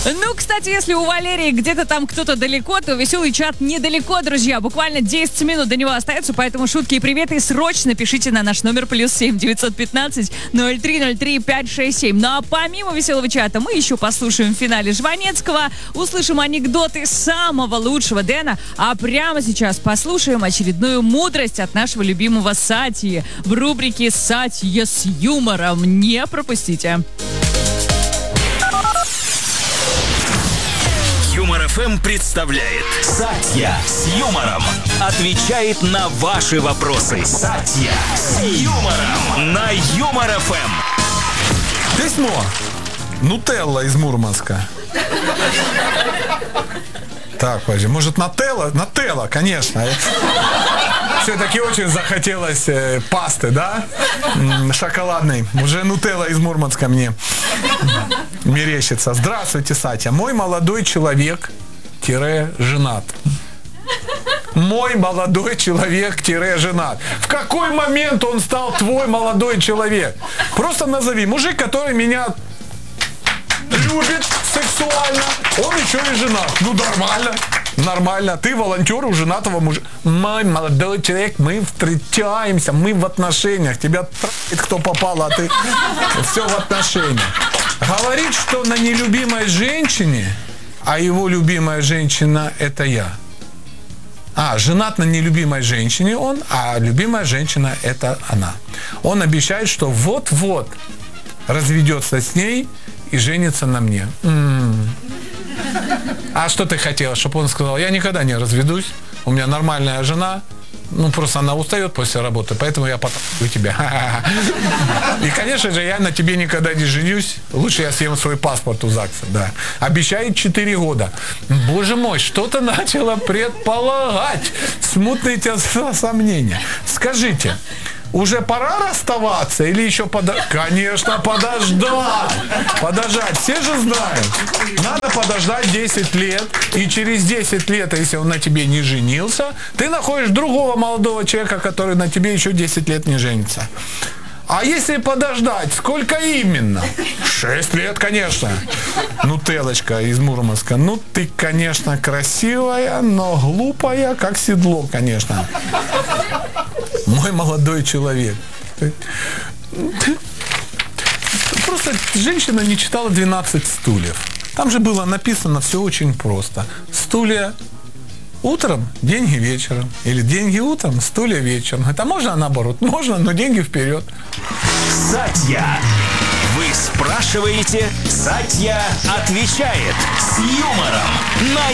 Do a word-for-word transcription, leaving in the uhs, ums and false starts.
Ну, кстати, если у Валерии где-то там кто-то далеко, то веселый чат недалеко, друзья. Буквально десять минут до него остается, поэтому шутки и приветы срочно пишите на наш номер плюс семь девятьсот пятнадцать ноль три ноль три пять шесть семь. Ну а помимо веселого чата мы еще послушаем в финале Жванецкого, услышим анекдоты самого лучшего Дэна, а прямо сейчас послушаем очередную мудрость от нашего любимого Сати в рубрике «Сатья с юмором». Не пропустите. Юмор эф эм представляет Сатья с юмором. Отвечает на ваши вопросы. Сатья с юмором на Юмор эф эм. Письмо. Нутелла из Мурманска. Так, подожди, может Нателла? Нателла, конечно. Все-таки очень захотелось э, пасты, да? М, шоколадной. Уже Нутелла из Мурманска мне мерещится. Здравствуйте, Сатя. Мой молодой человек тире женат. Мой молодой человек тире женат. В какой момент он стал твой молодой человек? Просто назови. Мужик, который меня любит сексуально, он еще и женат. Ну, нормально. Нормально. Ты волонтер у женатого мужа. Мой молодой человек, мы встречаемся, мы в отношениях. Тебя трахает кто попало, а ты все в отношениях. Говорит, что на нелюбимой женщине, а его любимая женщина это я. А, женат на нелюбимой женщине он, а любимая женщина это она. Он обещает, что вот-вот разведется с ней и женится на мне. М-м. А что ты хотела, чтобы он сказал? Я никогда не разведусь, у меня нормальная жена, ну просто она устает после работы, поэтому я потом тебя. И, конечно же, я на тебе никогда не женюсь. Лучше я съем свой паспорт у ЗАГСа, да. Обещает четыре года. Боже мой, что-то начало предполагать. Смутные те сомнения. Скажите, уже пора расставаться или еще подождать? Конечно, подождать. Подождать. Все же знают. Надо подождать десять лет. И через десять лет, если он на тебе не женился, ты находишь другого молодого человека, который на тебе еще десять лет не женится. А если подождать, сколько именно? Шесть лет, конечно. Нутеллочка из Мурманска. Ну, ты, конечно, красивая, но глупая, как седло, конечно. Мой молодой человек. Просто женщина не читала двенадцать стульев. Там же было написано все очень просто. Стулья утром, деньги вечером. Или деньги утром, стулья вечером. Это можно наоборот? Можно, но деньги вперед. Сатья. Вы спрашиваете, Сатья отвечает с юмором на